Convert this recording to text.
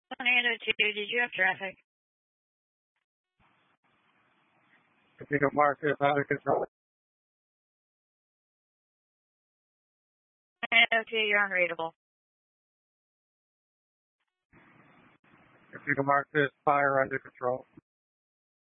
102, did you have traffic? If you can mark this out of control. 102, you're unreadable. If you can mark this fire under control.